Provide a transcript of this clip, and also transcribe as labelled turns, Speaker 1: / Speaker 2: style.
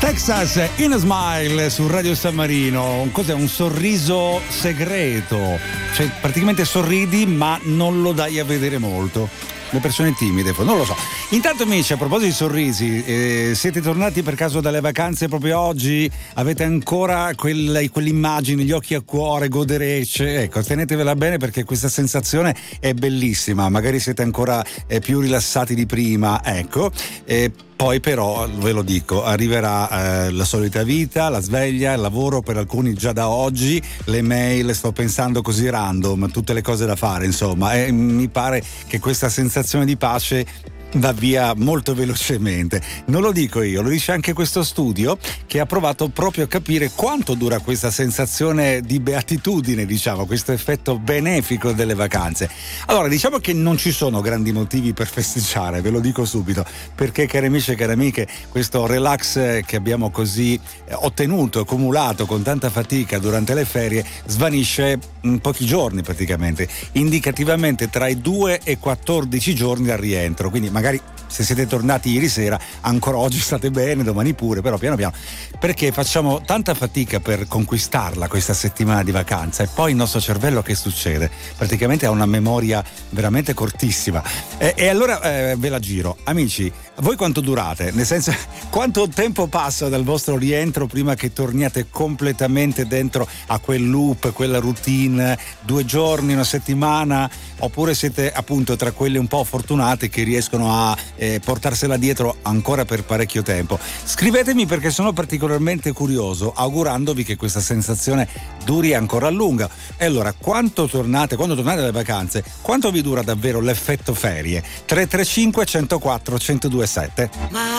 Speaker 1: Texas in a Smile su Radio San Marino. Cos'è? Un sorriso segreto, cioè praticamente sorridi ma non lo dai a vedere molto. Le persone timide, non lo so. Intanto amici, a proposito di sorrisi, siete tornati per caso dalle vacanze proprio oggi? Avete ancora quell'immagine, gli occhi a cuore, goderecce? Ecco, tenetevela bene perché questa sensazione è bellissima. Magari siete ancora più rilassati di prima, ecco. Poi però, ve lo dico, arriverà la solita vita, la sveglia, il lavoro per alcuni già da oggi, le mail, sto pensando così random, tutte le cose da fare insomma, e mi pare che questa sensazione di pace va via molto velocemente. Non lo dico io, lo dice anche questo studio che ha provato proprio a capire quanto dura questa sensazione di beatitudine, diciamo, questo effetto benefico delle vacanze. Allora, diciamo che non ci sono grandi motivi per festeggiare, ve lo dico subito, perché cari amici e cari amiche, questo relax che abbiamo così ottenuto, accumulato con tanta fatica durante le ferie, svanisce in pochi giorni praticamente, indicativamente tra i 2 e 14 giorni al rientro, quindi magari se siete tornati ieri sera ancora oggi state bene, domani pure, però piano piano, perché facciamo tanta fatica per conquistarla questa settimana di vacanza e poi il nostro cervello che succede? Praticamente ha una memoria veramente cortissima e allora ve la giro. Amici, voi quanto durate? Nel senso, quanto tempo passa dal vostro rientro prima che torniate completamente dentro a quel loop, quella routine? 2 giorni, una settimana? Oppure siete appunto tra quelli un po' fortunati che riescono a portarsela dietro ancora per parecchio tempo? Scrivetemi perché sono particolarmente curioso, augurandovi che questa sensazione duri ancora a lungo. E allora, quando tornate dalle vacanze, quanto vi dura davvero l'effetto ferie? 335 104 1027.